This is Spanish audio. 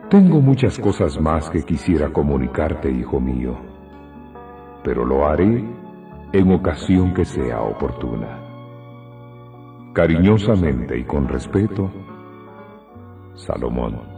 Tengo muchas cosas más que quisiera comunicarte, hijo mío, pero lo haré en ocasión que sea oportuna. Cariñosamente y con respeto, Salomón.